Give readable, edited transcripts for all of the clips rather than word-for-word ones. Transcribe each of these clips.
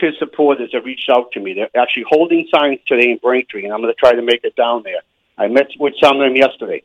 his supporters have reached out to me. They're actually holding signs today in Braintree, and I'm going to try to make it down there. I met with some of them yesterday.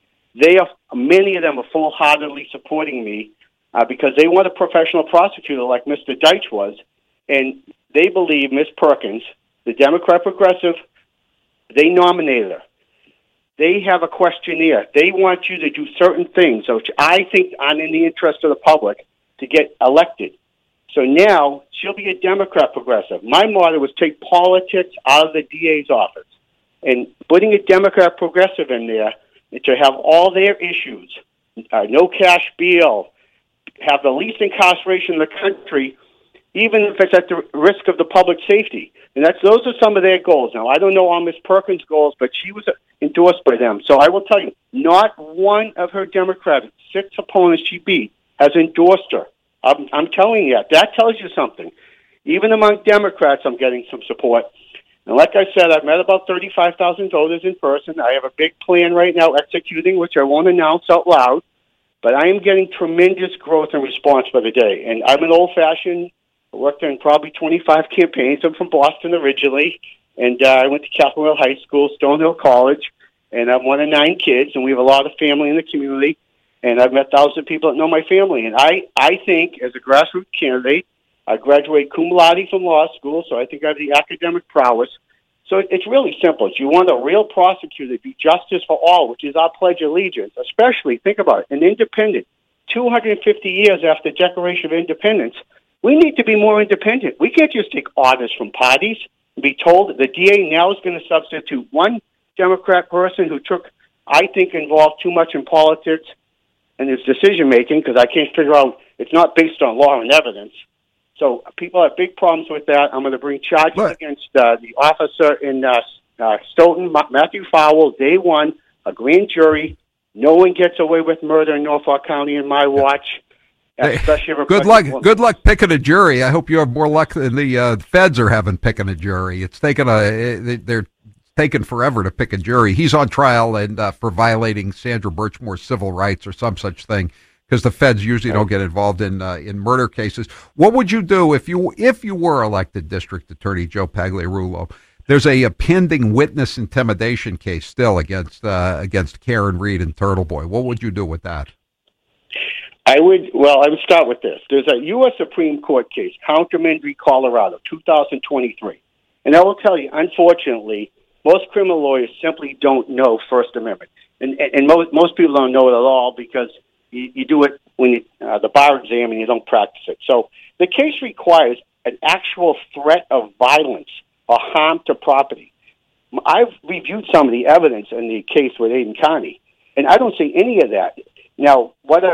Many of them are full-heartedly supporting me because they want a professional prosecutor like Mr. Deitch was, and they believe Ms. Perkins, the Democrat progressive, they nominated her. They have a questionnaire. They want you to do certain things, which I think aren't in the interest of the public, to get elected. So now she'll be a Democrat progressive. My motto was take politics out of the DA's office. And putting a Democrat progressive in there to have all their issues, no cash bail, have the least incarceration in the country, even if it's at the risk of the public safety. And those are some of their goals. Now, I don't know all Ms. Perkins' goals, but she was endorsed by them. So I will tell you, not one of her Democratic 6 opponents she beat has endorsed her. I'm telling you that tells you something. Even among Democrats, I'm getting some support. And like I said, I've met about 35,000 voters in person. I have a big plan right now executing, which I won't announce out loud. But I am getting tremendous growth and response by the day. And I'm an old-fashioned, I worked in probably 25 campaigns. I'm from Boston originally. And I went to Capitol Hill High School, Stonehill College. And I'm one of 9 kids, and we have a lot of family in the community. And I've met thousands of people that know my family. And I think, as a grassroots candidate, I graduated cum laude from law school, so I think I have the academic prowess. So it's really simple. If you want a real prosecutor to do justice for all, which is our Pledge of Allegiance, especially, think about it, an independent, 250 years after the Declaration of Independence, we need to be more independent. We can't just take orders from parties and be told that the DA now is going to substitute one Democrat person who I think, involved too much in politics and his decision-making, because I can't figure out, it's not based on law and evidence. So people have big problems with that. I'm going to bring charges against the officer in Stoughton, Matthew Fowle, day one, a grand jury. No one gets away with murder in Norfolk County in my watch. Especially good luck picking a jury. I hope you have more luck than the feds are having picking a jury. It's they're taken forever to pick a jury. He's on trial and for violating Sandra Birchmore's civil rights or some such thing, because the feds usually don't get involved in murder cases. What would you do if you were elected District Attorney Joe Pagliarulo? There's a pending witness intimidation case still against Karen Reed and Turtle Boy. What would you do with that? I would start with this. There's a U.S. Supreme Court case, Counterman v. Colorado, 2023. And I will tell you, unfortunately, most criminal lawyers simply don't know First Amendment. And most people don't know it at all because you do it when the bar exam and you don't practice it. So the case requires an actual threat of violence or harm to property. I've reviewed some of the evidence in the case with Aden County, and I don't see any of that. Now,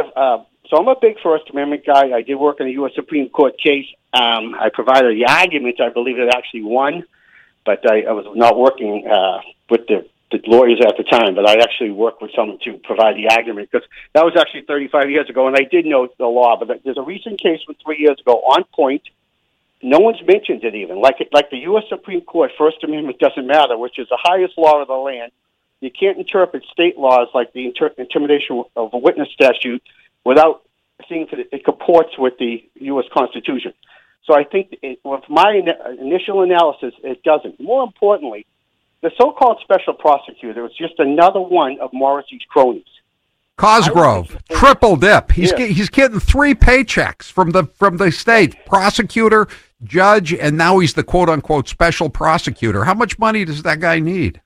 so I'm a big First Amendment guy. I did work in a U.S. Supreme Court case. I provided the arguments. I believe it actually won, but I was not working with the lawyers at the time, but I actually worked with someone to provide the argument, because that was actually 35 years ago, and I did know the law. But there's a recent case from 3 years ago on point. No one's mentioned it even. Like the U.S. Supreme Court, First Amendment doesn't matter, which is the highest law of the land. You can't interpret state laws like the intimidation of a witness statute without seeing if it comports with the U.S. Constitution. So I think with my initial analysis, it doesn't. More importantly, the so-called special prosecutor is just another one of Morrissey's cronies. Cosgrove, triple dip. He's getting 3 paychecks from the state, prosecutor, judge, and now he's the quote-unquote special prosecutor. How much money does that guy need?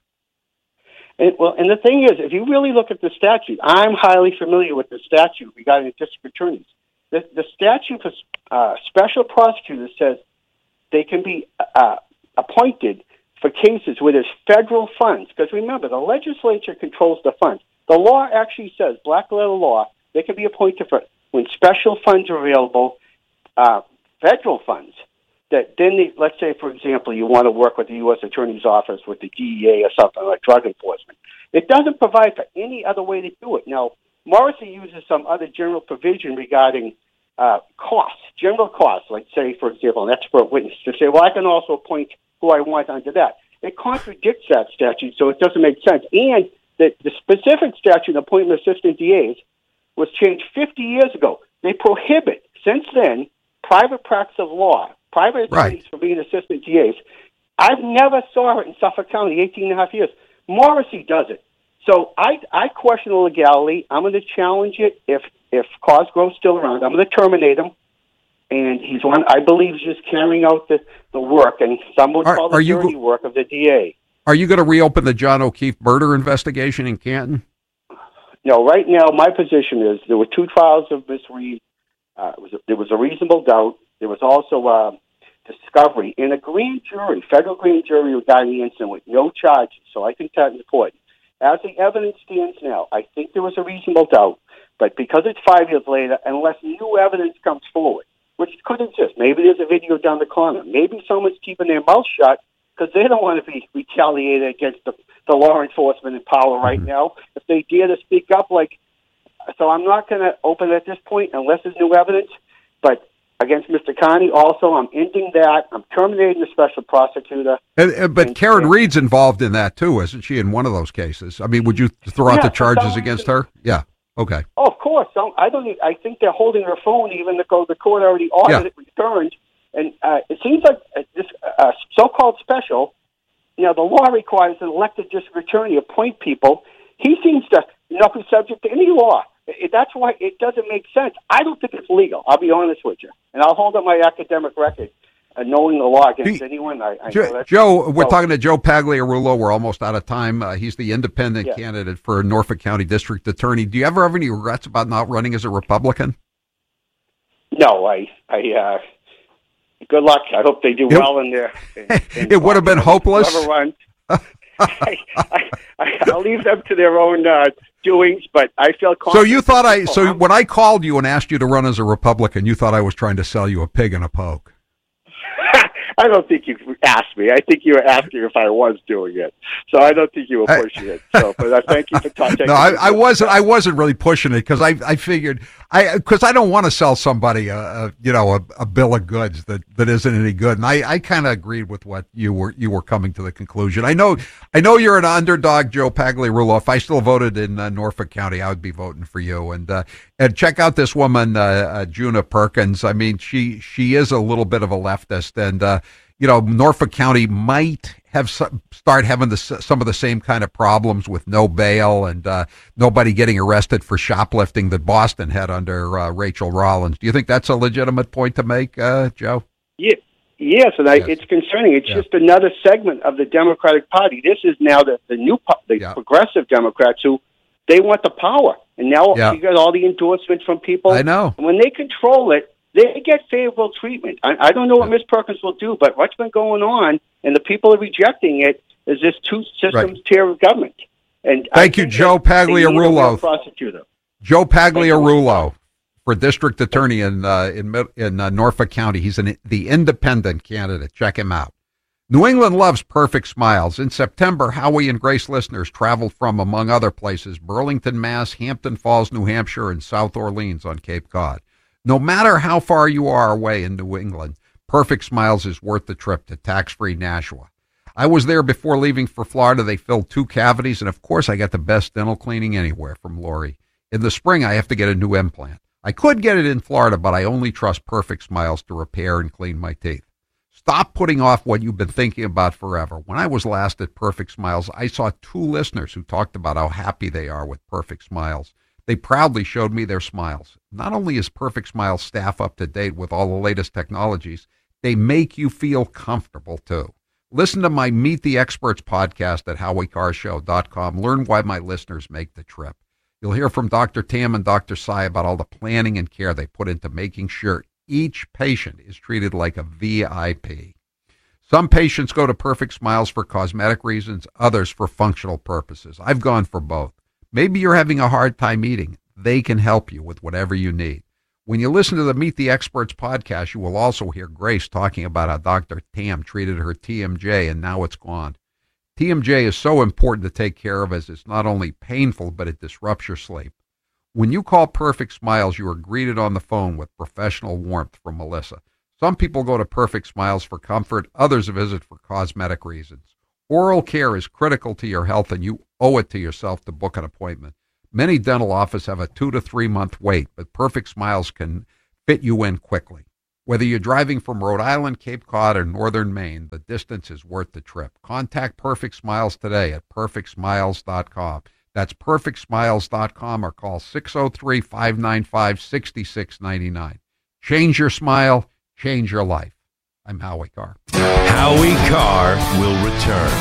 And the thing is, if you really look at the statute, I'm highly familiar with the statute regarding the district attorneys. The statute for special prosecutors says they can be appointed for cases where there's federal funds. Because remember, the legislature controls the funds. The law actually says, black letter law, they can be appointed for when special funds are available, federal funds. That then, let's say, for example, you want to work with the U.S. Attorney's Office, with the DEA or something like drug enforcement. It doesn't provide for any other way to do it. Now, Morrissey uses some other general provision regarding costs, general costs, like, say, for example, an expert witness, to say, well, I can also appoint who I want under that. It contradicts that statute, so it doesn't make sense. And the specific statute, appointment of assistant DAs, was changed 50 years ago. They prohibit, since then, private practice of law private attorneys for being assistant DAs. I've never saw it in Suffolk County, 18 and a half years. Morrissey does it. So I question the legality. I'm going to challenge it if Cosgrove's still around. I'm going to terminate him. And he's one, I believe, is just carrying out the work, and some would call the dirty work of the DA. Are you going to reopen the John O'Keefe murder investigation in Canton? No, right now my position is there were 2 trials of Miss Reed. There was a reasonable doubt. There was also discovery in a grand jury, federal grand jury regarding the incident with no charges. So I think that's important. As the evidence stands now, I think there was a reasonable doubt. But because it's 5 years later, unless new evidence comes forward, which could exist, maybe there's a video down the corner, maybe someone's keeping their mouth shut because they don't want to be retaliated against the law enforcement in power right now. If they dare to speak up, so I'm not going to open it at this point unless there's new evidence. But against Mr. Carney, also, I'm ending that. I'm terminating the special prosecutor. But Karen Reed's involved in that, too, isn't she, in one of those cases? I mean, would you throw out the charges against her? Yeah. Okay. Oh, of course. I think they're holding her phone even though the court already ordered it returned. And it seems like this so-called special, the law requires an elected district attorney appoint people. He seems to not be subject to any law. That's why it doesn't make sense. I don't think it's legal. I'll be honest with you. And I'll hold up my academic record. Knowing the law against anyone, Joe, we're talking to Joe Pagliarulo. We're almost out of time. He's the independent candidate for Norfolk County District Attorney. Do you ever have any regrets about not running as a Republican? No, good luck. I hope they do well in there. It would have been hopeless. I'll leave them to their own doings, but I feel confident. So when I called you and asked you to run as a Republican, you thought I was trying to sell you a pig in a poke. I don't think you asked me. I think you were asking if I was doing it. So I don't think you were pushing it. So, but thank you for talking. No, I wasn't really pushing it because I figured because I don't want to sell somebody a bill of goods that isn't any good. And I kind of agreed with what you were coming to the conclusion. I know you're an underdog, Joe Pagliarulo. If I still voted in Norfolk County, I would be voting for you. And check out this woman, Juna Perkins. I mean, she is a little bit of a leftist, and Norfolk County might start having some of the same kind of problems with no bail and nobody getting arrested for shoplifting that Boston had under Rachel Rollins. Do you think that's a legitimate point to make, Joe? Yeah. Yes, and it's concerning. It's just another segment of the Democratic Party. This is now the progressive Democrats who they want the power, and now you got all the endorsements from people. I know. And when they control it, they get favorable treatment. I don't know what Ms. Perkins will do, but what's been going on, and the people are rejecting it, is this two-systems tier of government. And thank you, Joe Pagliarulo. Joe Pagliarulo for district attorney in Norfolk County. He's the independent candidate. Check him out. New England loves perfect smiles. In September, Howie and Grace listeners traveled from, among other places, Burlington, Mass., Hampton Falls, New Hampshire, and South Orleans on Cape Cod. No matter how far you are away in New England, Perfect Smiles is worth the trip to tax-free Nashua. I was there before leaving for Florida. They filled 2 cavities, and of course I got the best dental cleaning anywhere from Lori. In the spring, I have to get a new implant. I could get it in Florida, but I only trust Perfect Smiles to repair and clean my teeth. Stop putting off what you've been thinking about forever. When I was last at Perfect Smiles, I saw 2 listeners who talked about how happy they are with Perfect Smiles. They proudly showed me their smiles. Not only is Perfect Smiles staff up to date with all the latest technologies, they make you feel comfortable too. Listen to my Meet the Experts podcast at HowieCarShow.com. Learn why my listeners make the trip. You'll hear from Dr. Tam and Dr. Sai about all the planning and care they put into making sure each patient is treated like a VIP. Some patients go to Perfect Smiles for cosmetic reasons, others for functional purposes. I've gone for both. Maybe you're having a hard time eating. They can help you with whatever you need. When you listen to the Meet the Experts podcast, you will also hear Grace talking about how Dr. Tam treated her TMJ and now it's gone. TMJ is so important to take care of as it's not only painful, but it disrupts your sleep. When you call Perfect Smiles, you are greeted on the phone with professional warmth from Melissa. Some people go to Perfect Smiles for comfort, others visit for cosmetic reasons. Oral care is critical to your health, and you owe it to yourself to book an appointment. Many dental offices have a 2 to 3 month wait, but Perfect Smiles can fit you in quickly. Whether you're driving from Rhode Island, Cape Cod, or northern Maine, the distance is worth the trip. Contact Perfect Smiles today at perfectsmiles.com. That's perfectsmiles.com or call 603-595-6699. Change your smile, change your life. I'm Howie Carr. Howie Carr will return.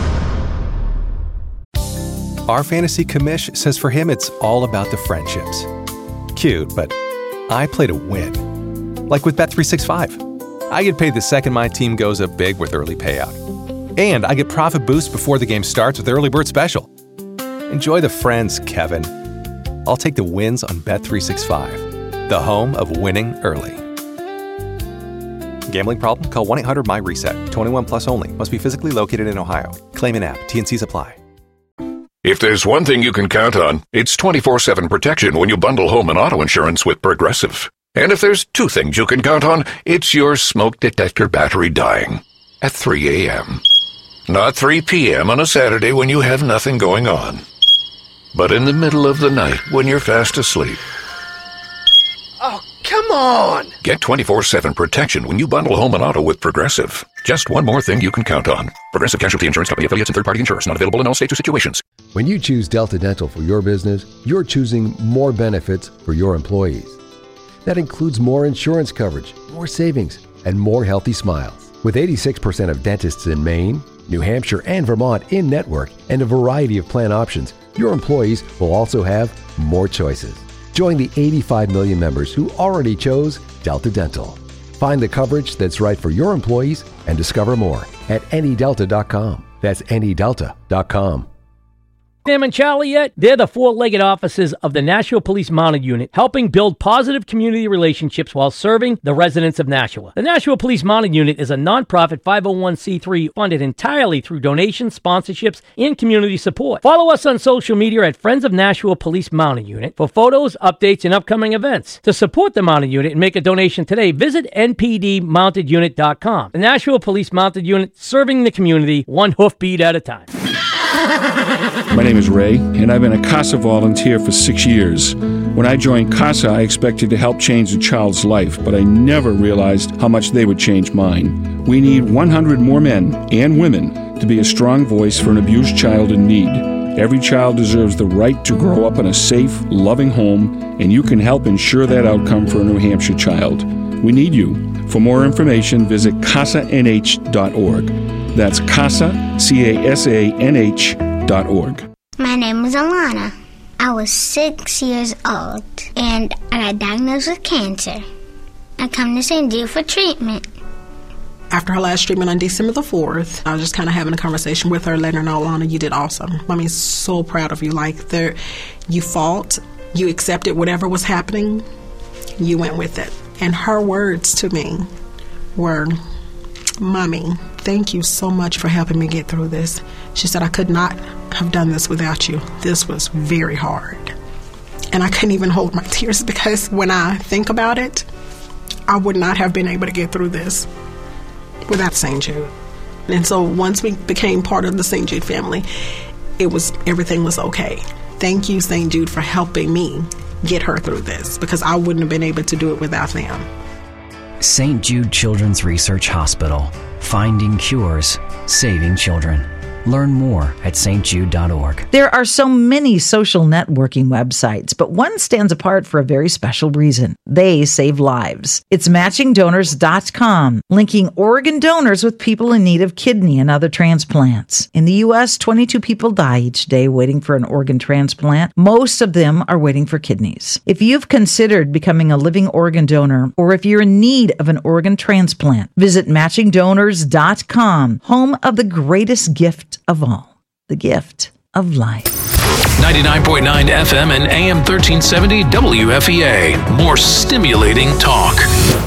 Our fantasy commish says for him it's all about the friendships. Cute, but I play to win. Like with Bet365. I get paid the second my team goes up big with early payout. And I get profit boost before the game starts with Early Bird Special. Enjoy the friends, Kevin. I'll take the wins on Bet365, the home of winning early. Gambling problem? Call 1-800-MY-RESET. 21 plus only. Must be physically located in Ohio. Claim an app. T&Cs apply. If there's one thing you can count on, it's 24/7 protection when you bundle home and auto insurance with Progressive. And if there's two things you can count on, it's your smoke detector battery dying at 3 a.m. Not 3 p.m. on a Saturday when you have nothing going on, but in the middle of the night when you're fast asleep. Oh, come on! Get 24/7 protection when you bundle home and auto with Progressive. Just one more thing you can count on. Progressive Casualty Insurance Company, affiliates, and third-party insurers. Not available in all states or situations. When you choose Delta Dental for your business, you're choosing more benefits for your employees. That includes more insurance coverage, more savings, and more healthy smiles. With 86% of dentists in Maine, New Hampshire, and Vermont in-network, and a variety of plan options, your employees will also have more choices. Join the 85 million members who already chose Delta Dental. Find the coverage that's right for your employees and discover more at anydelta.com. That's anydelta.com. Sam and Charlie yet? They're the four-legged officers of the Nashua Police Mounted Unit, helping build positive community relationships while serving the residents of Nashua. The Nashua Police Mounted Unit is a nonprofit 501c3 funded entirely through donations, sponsorships, and community support. Follow us on social media at Friends of Nashua Police Mounted Unit for photos, updates, and upcoming events. To support the Mounted Unit and make a donation today, visit npdmountedunit.com. The Nashua Police Mounted Unit, serving the community one hoofbeat at a time. My name is Ray, and I've been a CASA volunteer for 6 years. When I joined CASA, I expected to help change a child's life, but I never realized how much they would change mine. We need 100 more men and women to be a strong voice for an abused child in need. Every child deserves the right to grow up in a safe, loving home, and you can help ensure that outcome for a New Hampshire child. We need you. For more information, visit CASANH.org. That's CASA, CASANH.org. My name is Alana. I was 6 years old, and I got diagnosed with cancer. I come to St. Jude for treatment. After her last treatment on December the 4th, I was just kind of having a conversation with her, letting her know, Alana, you did awesome. I mean, so proud of you. You fought, you accepted whatever was happening, you went with it. And her words to me were, Mommy, thank you so much for helping me get through this. She said, I could not have done this without you. This was very hard. And I couldn't even hold my tears because when I think about it, I would not have been able to get through this without St. Jude. And so once we became part of the St. Jude family, everything was okay. Thank you, St. Jude, for helping me get her through this because I wouldn't have been able to do it without them. St. Jude Children's Research Hospital. Finding cures, saving children. Learn more at stjude.org. There are so many social networking websites, but one stands apart for a very special reason. They save lives. It's matchingdonors.com, linking Oregon donors with people in need of kidney and other transplants. In the U.S., 22 people die each day waiting for an organ transplant. Most of them are waiting for kidneys. If you've considered becoming a living organ donor, or if you're in need of an organ transplant, visit matchingdonors.com, home of the greatest gift of all, the gift of life. 99.9 FM and AM 1370 WFEA. More stimulating talk.